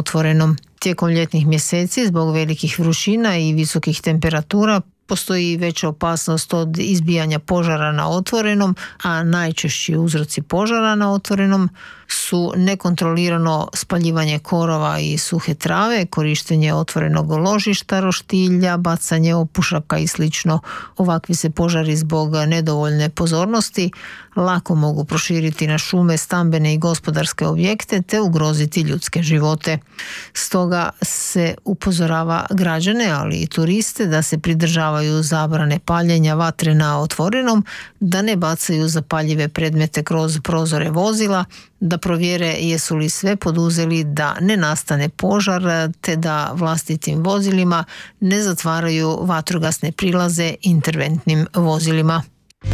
otvorenom. Tijekom ljetnih mjeseci zbog velikih vrućina i visokih temperatura postoji veća opasnost od izbijanja požara na otvorenom, a najčešći uzroci požara na otvorenom su nekontrolirano spaljivanje korova i suhe trave, korištenje otvorenog ložišta, roštilja, bacanje opušaka i sl. Ovakvi se požari zbog nedovoljne pozornosti lako mogu proširiti na šume, stambene i gospodarske objekte te ugroziti ljudske živote. Stoga se upozorava građane, ali i turiste da se pridržavaju zabrane paljenja vatre na otvorenom, da ne bacaju zapaljive predmete kroz prozore vozila, da provjere jesu li sve poduzeli da ne nastane požar, te da vlastitim vozilima ne zatvaraju vatrogasne prilaze interventnim vozilima.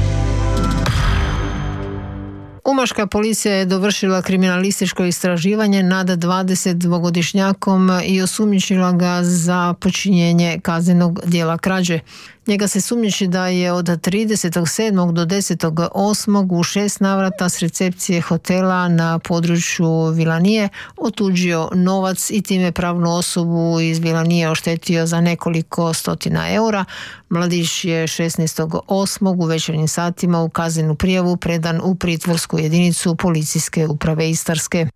Umaška policija je dovršila kriminalističko istraživanje nad 22-godišnjakom i osumnjičila ga za počinjenje kaznenog djela krađe. Njega se sumnjiči da je od 30.7. do 10.8. u 6 navrata s recepcije hotela na području Vilanije otuđio novac i time pravnu osobu iz Vilanije oštetio za nekoliko stotina eura. Mladić je 16.8. u večernjim satima u kaznenu prijavu predan u pritvorsku jedinicu policijske uprave Istarske.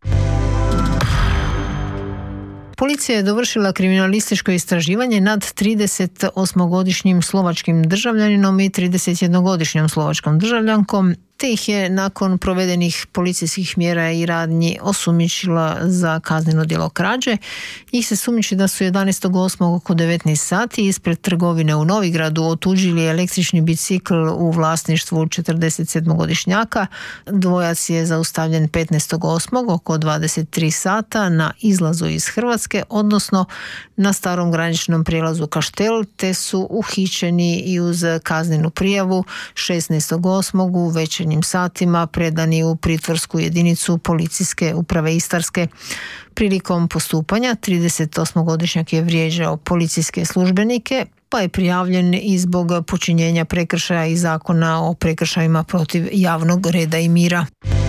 Policija je dovršila kriminalističko istraživanje nad 38-godišnjim slovačkim državljaninom i 31-godišnjom slovačkom državljankom, te ih je nakon provedenih policijskih mjera i radnji osumnjičila za kazneno djelo krađe. Njih se sumnjiči da su 11.8. oko 19 sati ispred trgovine u Novigradu otuđili električni bicikl u vlasništvu 47-godišnjaka. Dvojac je zaustavljen 15.8. oko 23 sata na izlazu iz Hrvatske, odnosno na starom graničnom prijelazu Kaštel, te su uhićeni i uz kaznenu prijavu 16.8. u večernjim satima predani u pritvorsku jedinicu policijske uprave Istarske. Prilikom postupanja 38-godišnjak je vrijeđao policijske službenike, pa je prijavljen i zbog počinjenja prekršaja iz Zakona o prekršajima protiv javnog reda i mira.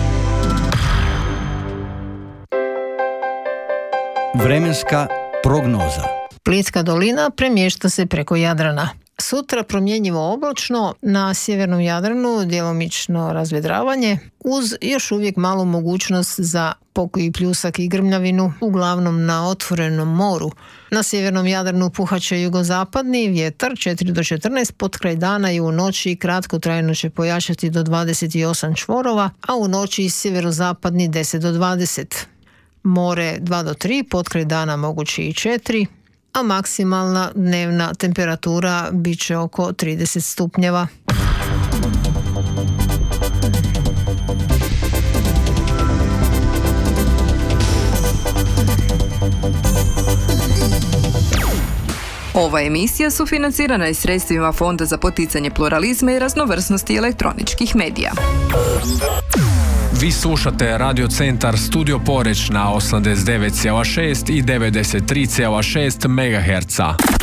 Vremenska prognoza. Splitska dolina premješta se preko Jadrana. Sutra promjenjivo oblačno, na sjevernom Jadranu djelomično razvedravanje, uz još uvijek malu mogućnost za pokoji pljusak i grmljavinu, uglavnom na otvorenom moru. Na sjevernom Jadranu puhaće jugozapadni vjetar 4 do 14, potkraj dana i u noći kratkotrajno će pojačati do 28 čvorova, a u noći sjeverozapadni 10 do 20. More 2 do 3, potkraj dana mogući i 4, a maksimalna dnevna temperatura bit će oko 30 stupnjeva. Ova emisija sufinancirana je sredstvima Fonda za poticanje pluralizma i raznovrsnosti elektroničkih medija. Vi slušate Radio Centar Studio Poreč na 89,6 i 93,6 MHz.